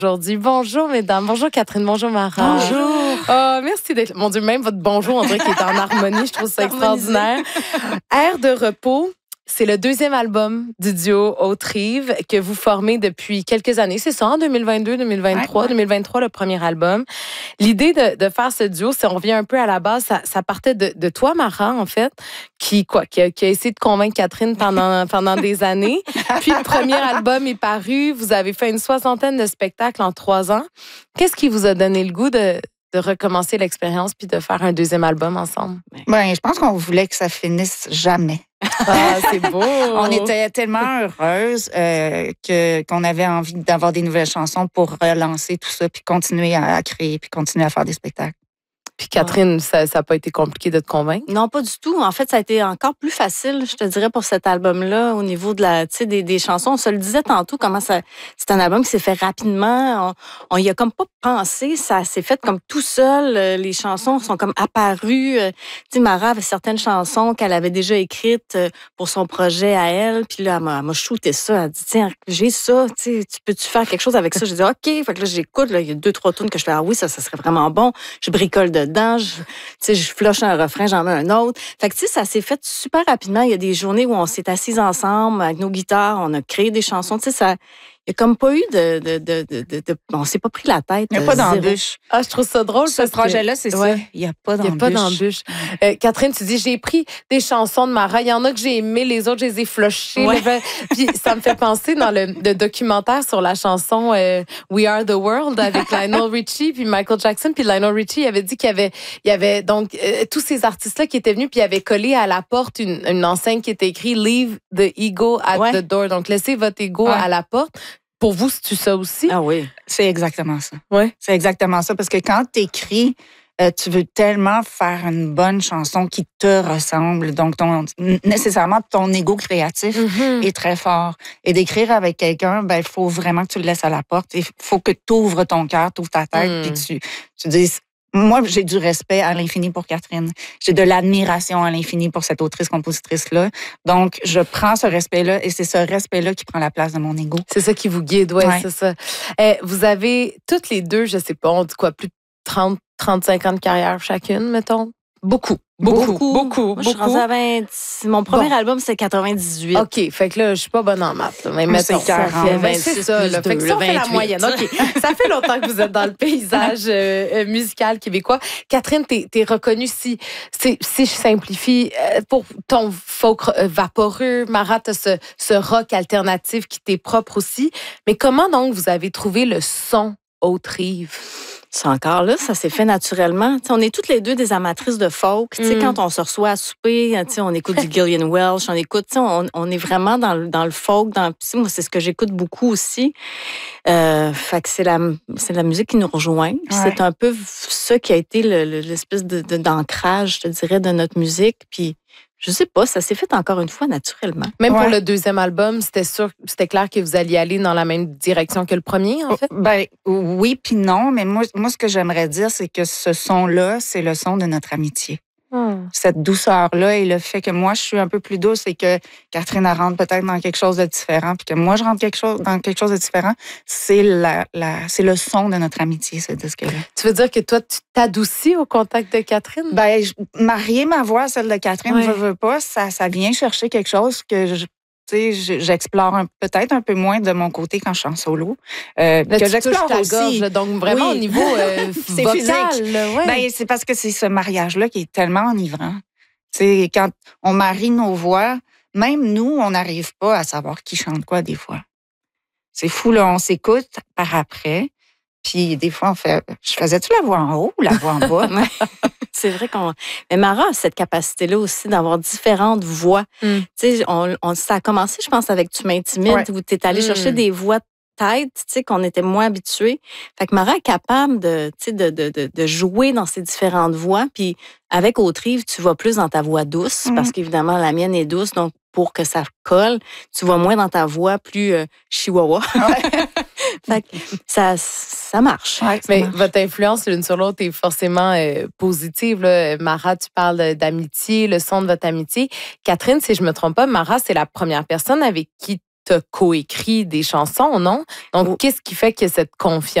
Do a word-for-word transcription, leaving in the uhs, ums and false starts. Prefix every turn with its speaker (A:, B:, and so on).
A: Aujourd'hui. Bonjour, mesdames. Bonjour, Catherine. Bonjour, Mara.
B: Bonjour.
A: Oh, merci d'être là. Mon Dieu, même votre bonjour, on dirait qu'il est en harmonie. Je trouve ça extraordinaire. Air de repos. C'est le deuxième album du duo Haute-Rive que vous formez depuis quelques années. C'est ça, en deux mille vingt-deux, deux mille vingt-trois. Ouais, ouais. deux mille vingt-trois, le premier album. L'idée de, de faire ce duo, si on revient un peu à la base, ça, ça partait de, de toi, Mara, en fait, qui, quoi, qui, a, qui a essayé de convaincre Catherine pendant, pendant des années. Puis le premier album est paru. Vous avez fait une soixantaine de spectacles en trois ans. Qu'est-ce qui vous a donné le goût de, de recommencer l'expérience puis de faire un deuxième album ensemble?
B: Ben, je pense qu'on voulait que ça finisse jamais.
A: Ah, c'est beau!
B: On était tellement heureuses euh, que, qu'on avait envie d'avoir des nouvelles chansons pour relancer tout ça, puis continuer à, à créer, puis continuer à faire des spectacles.
A: Puis Catherine, ouais. ça n'a pas été compliqué de te convaincre?
C: Non, pas du tout. En fait, ça a été encore plus facile, je te dirais, pour cet album-là, au niveau de la, tu sais, des, des chansons. On se le disait tantôt, comment ça. C'est un album qui s'est fait rapidement. On, on y a comme pas pensé. Ça s'est fait comme tout seul. Les chansons sont comme apparues. Tu sais, Mara avait certaines chansons qu'elle avait déjà écrites pour son projet à elle. Puis là, elle m'a, elle m'a shooté ça. Elle a dit, tiens, j'ai ça. Tu sais, tu peux-tu faire quelque chose avec ça? J'ai dit, OK. Fait que là, j'écoute. Là, il y a deux, trois tunes que je fais, ah oui, ça, ça serait vraiment bon. Je bricole dedans. Je, je flush un refrain, j'en mets un autre. Fait que, tu sais, ça s'est fait super rapidement. Il y a des journées où on s'est assis ensemble avec nos guitares, on a créé des chansons. Tu sais, ça... Il n'y a comme pas eu de... de, de, de, de, de on s'est pas pris la tête.
B: Il n'y a pas d'embûche.
A: Ah, je trouve ça drôle.
B: Ce projet-là, c'est ouais. ça. Il n'y a pas d'embûche.
A: Il n'y a pas d'embûche. Euh, Catherine, tu dis, j'ai pris des chansons de Mara. Il y en a que j'ai aimées, les autres, je les ai flushées. Ouais. Puis ça me fait penser dans le, le documentaire sur la chanson euh, We Are the World avec Lionel Richie puis Michael Jackson. Puis Lionel Richie avait dit qu'il y avait, il y avait donc euh, tous ces artistes-là qui étaient venus puis ils avaient collé à la porte une, une enseigne qui était écrite Leave the ego at ouais. the door. Donc, laissez votre ego ouais. à la porte. Pour vous, c'est-tu ça aussi?
B: Ah oui, c'est exactement ça.
A: Oui.
B: C'est exactement ça. Parce que quand tu écris, euh, tu veux tellement faire une bonne chanson qui te ressemble. Donc, ton, nécessairement, ton ego créatif mm-hmm. est très fort. Et d'écrire avec quelqu'un, ben, il faut vraiment que tu le laisses à la porte. Il faut que tu ouvres ton cœur, tu ouvres ta tête, mm. puis tu, tu dises... Moi, j'ai du respect à l'infini pour Catherine. J'ai de l'admiration à l'infini pour cette autrice-compositrice-là. Donc, je prends ce respect-là et c'est ce respect-là qui prend la place de mon ego.
A: C'est ça qui vous guide, ouais, ouais. c'est ça. Eh, vous avez toutes les deux, je sais pas, on dit quoi, plus de trente, trente-cinq ans de carrière chacune, mettons? Beaucoup. Beaucoup, beaucoup. beaucoup
C: Moi, je suis rendue à vingt... Mon premier bon. album, c'est quatre-vingt-dix-huit.
A: OK, fait que là, je suis pas bonne en maths. Là, mais mettons,
B: c'est quarante.
A: Ça fait, c'est ça, là. Fait que ça, on fait la moyenne. OK, ça fait longtemps que vous êtes dans le paysage euh, musical québécois. Catherine, t'es, t'es reconnue, si, si, si je simplifie, euh, pour ton folk euh, vaporeux. Mara, t'as ce, ce rock alternatif qui t'est propre aussi. Mais comment donc vous avez trouvé le son Haute-Rive?
C: C'est encore là, ça s'est fait naturellement. T'sais, on est toutes les deux des amatrices de folk. Mm. Quand on se reçoit à souper, on écoute du Gillian Welch, on écoute, on, on est vraiment dans le, dans le folk. Dans, moi, c'est ce que j'écoute beaucoup aussi. Euh, fait que c'est la, c'est la musique qui nous rejoint. Ouais. C'est un peu ça qui a été le, le, l'espèce de, de, d'ancrage, je te dirais, de notre musique. Puis je sais pas, ça s'est fait encore une fois naturellement.
A: Même ouais. pour le deuxième album, c'était sûr, c'était clair que vous alliez aller dans la même direction que le premier, en fait?
B: Ben oui puis non, mais moi, moi ce que j'aimerais dire, c'est que ce son-là, c'est le son de notre amitié. Hmm. Cette douceur-là et le fait que moi, je suis un peu plus douce et que Catherine elle rentre peut-être dans quelque chose de différent, puis que moi, je rentre quelque chose, dans quelque chose de différent, c'est, la, la, c'est le son de notre amitié, ce disque-là.
A: Tu veux dire que toi, tu t'adoucis au contact de Catherine?
B: Ben, je, marier ma voix à celle de Catherine, ouais. je veux pas, ça, ça vient chercher quelque chose que je... J'explore un, peut-être un peu moins de mon côté quand je suis en solo. Euh,
A: là,
B: que
A: tu
B: j'explore
A: ta
B: aussi.
A: Gorge, donc vraiment oui. au niveau euh,
B: c'est
A: vocal.
B: Physique.
A: Ouais.
B: Ben, c'est parce que c'est ce mariage-là qui est tellement enivrant. T'sais, quand on marie nos voix, même nous, on n'arrive pas à savoir qui chante quoi des fois. C'est fou, là, on s'écoute par après. Puis des fois, on fait, je faisais-tu la voix en haut ou la voix en bas?
C: C'est vrai qu'on... Mais Mara a cette capacité-là aussi d'avoir différentes voix. Mm. Tu sais, on, on, ça a commencé, je pense, avec Tu m'intimides, ouais. où tu es allé mm. chercher des voix tête, tu sais, qu'on était moins habitués. Fait que Mara est capable de, tu sais, de, de, de, de jouer dans ces différentes voix. Puis avec Haute-Rive, tu vas plus dans ta voix douce, mm. parce qu'évidemment, la mienne est douce, donc pour que ça colle, tu vas moins dans ta voix plus euh, chihuahua. Ouais. Fait que ça, ça marche.
A: Ouais, ça mais marche. Votre influence l'une sur l'autre est forcément euh, positive. Là. Mara, tu parles d'amitié, le son de votre amitié. Catherine, si je me trompe pas, Mara, c'est la première personne avec qui tu as coécrit des chansons, non? Donc, qu'est-ce qui fait que cette confiance